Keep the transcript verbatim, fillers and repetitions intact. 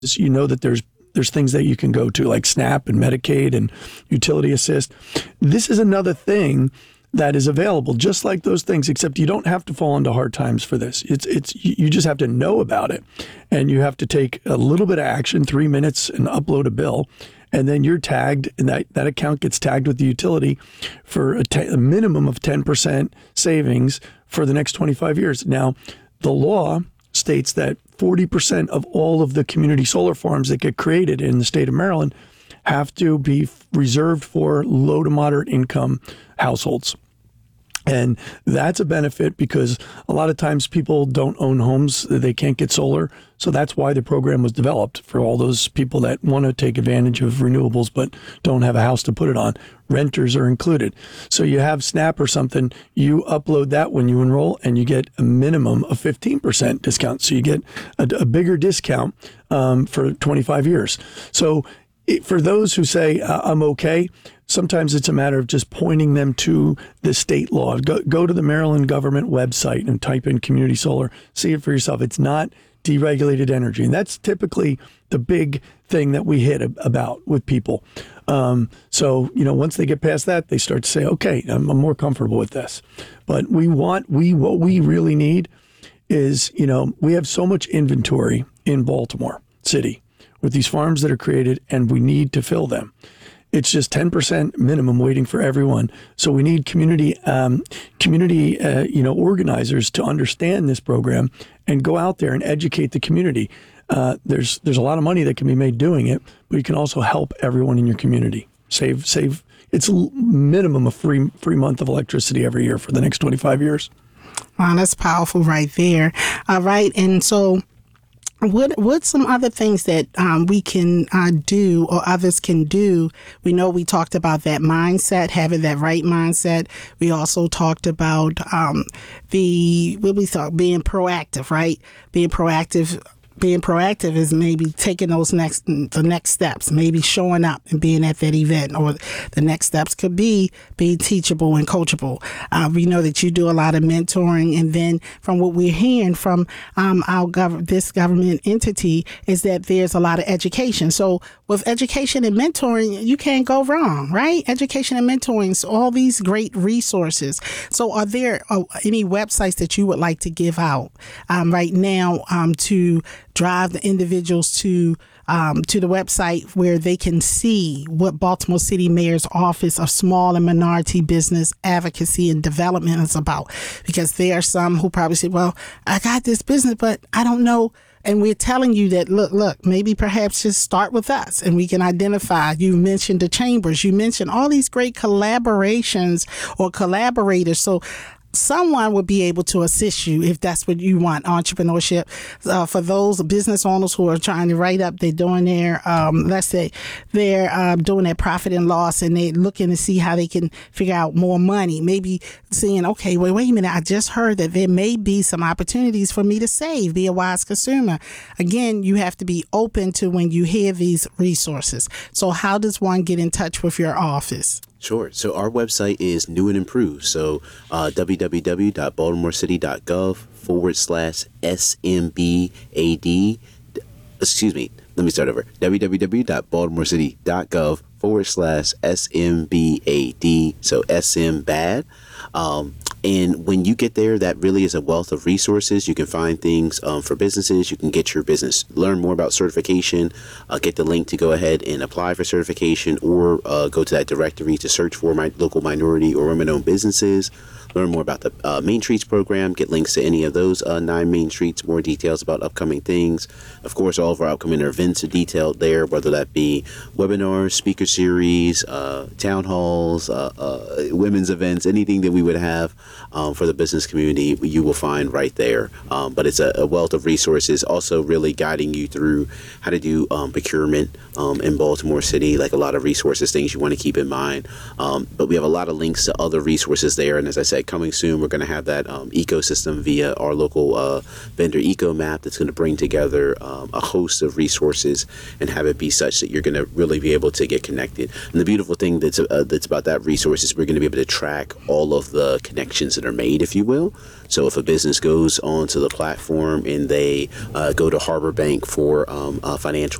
You know that there's there's things that you can go to like SNAP and Medicaid and utility assist. This is another thing that is available, just like those things, except you don't have to fall into hard times for this. It's it's you just have to know about it, and you have to take a little bit of action, three minutes, and upload a bill, and then you're tagged, and that, that account gets tagged with the utility for a, te- a minimum of ten percent savings for the next twenty-five years. Now, the law states that forty percent of all of the community solar farms that get created in the state of Maryland have to be reserved for low to moderate income households. And that's a benefit because a lot of times people don't own homes, they can't get solar. So that's why the program was developed for all those people that want to take advantage of renewables but don't have a house to put it on. Renters are included. So you have SNAP or something, you upload that when you enroll and you get a minimum of fifteen percent discount. So you get a, a bigger discount um, for twenty-five years. So it, for those who say, uh, I'm okay, sometimes it's a matter of just pointing them to the state law. Go, go to the Maryland government website and type in community solar. See it for yourself. It's not deregulated energy. And that's typically the big thing that we hit about with people. Um, so, you know, once they get past that, they start to say, okay, I'm, I'm more comfortable with this. But we want, we what we really need is, you know, we have so much inventory in Baltimore City with these farms that are created, and we need to fill them. It's just ten percent minimum waiting for everyone. So we need community, um, community, uh, you know, organizers to understand this program and go out there and educate the community. Uh, there's there's a lot of money that can be made doing it, but you can also help everyone in your community. Save save. It's a minimum of free free month of electricity every year for the next twenty-five years. Wow, that's powerful right there. All right, and so. What what's some other things that um, we can uh, do or others can do? We know we talked about that mindset, having that right mindset. We also talked about um, the what we thought being proactive, right? Being proactive. Being proactive is maybe taking those next the next steps, maybe showing up and being at that event, or the next steps could be being teachable and coachable. Uh, we know that you do a lot of mentoring, and then from what we're hearing from um, our gov- this government entity is that there's a lot of education. So with education and mentoring, you can't go wrong, right? Education and mentoring, so all these great resources. So are there uh, any websites that you would like to give out um, right now um, to drive the individuals to um, to the website where they can see what Baltimore City Mayor's Office of Small and Minority Business Advocacy and Development is about? Because there are some who probably say, well, I got this business, but I don't know. And we're telling you that, look, look, maybe perhaps just start with us and we can identify. You mentioned the chambers. You mentioned all these great collaborations or collaborators. So someone will be able to assist you if that's what you want, entrepreneurship. Uh, for those business owners who are trying to write up, they're doing their, um, let's say, they're um, doing their profit and loss, and they're looking to see how they can figure out more money. Maybe seeing, okay, wait, wait a minute, I just heard that there may be some opportunities for me to save, be a wise consumer. Again, you have to be open to when you hear these resources. So how does one get in touch with your office? Sure. So our website is new and improved. So uh, www.baltimorecity.gov forward slash SMBAD. Excuse me. Let me start over. www.baltimorecity.gov forward slash SMBAD. So S M bad. Um, and when you get there, that really is a wealth of resources. You can find things um, for businesses. You can get your business, learn more about certification, uh, get the link to go ahead and apply for certification, or uh, go to that directory to search for my local minority or women-owned businesses. Learn more about the uh, Main Streets program, get links to any of those uh, nine Main Streets, more details about upcoming things. Of course, all of our upcoming events are detailed there, whether that be webinars, speaker series, uh, town halls, uh, uh, women's events, anything that we would have um, for the business community, you will find right there. Um, but it's a, a wealth of resources, also really guiding you through how to do um, procurement um, in Baltimore City, like a lot of resources, things you want to keep in mind. Um, but we have a lot of links to other resources there. And as I said, coming soon, we're going to have that um, ecosystem via our local uh, vendor eco map that's going to bring together um, a host of resources and have it be such that you're going to really be able to get connected. And the beautiful thing that's uh, that's about that resource is we're going to be able to track all of of the connections that are made, if you will. So if a business goes onto the platform and they uh, go to Harbor Bank for um, uh, financial